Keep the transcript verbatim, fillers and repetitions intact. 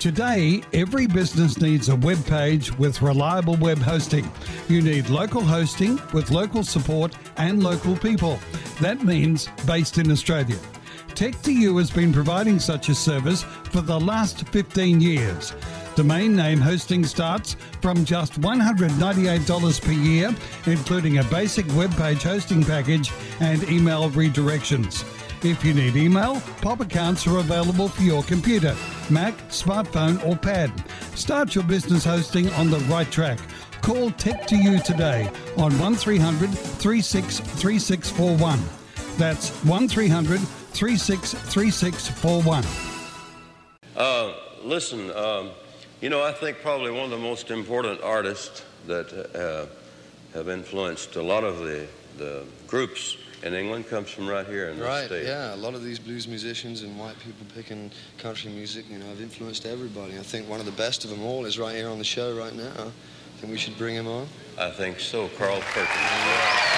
Today, every business needs a web page with reliable web hosting. You need local hosting with local support and local people. That means based in Australia. tech two u has been providing such a service for the last fifteen years. Domain name hosting starts from just one hundred ninety-eight dollars per year, including a basic web page hosting package and email redirections. If you need email, Pop accounts are available for your computer, Mac, smartphone or pad. Start your business hosting on the right track. Call tech two u today on one three hundred, three six three six four one. That's one three hundred, three six three six four one. Uh, listen, um, you know, I think probably one of the most important artists that uh, have influenced a lot of the, the groups in England comes from right here in right, the state. Yeah, a lot of these blues musicians and white people picking country music, you know, have influenced everybody. I think one of the best of them all is right here on the show right now. I think we should bring him on. I think so, Carl Perkins. Yeah.